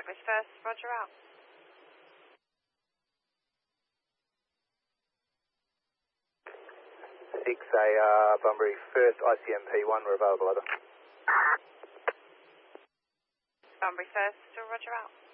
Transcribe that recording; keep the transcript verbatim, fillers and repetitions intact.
Establish first, roger out. six A, uh, Bunbury first, I C M P one, we're available, over. Bunbury first, roger out.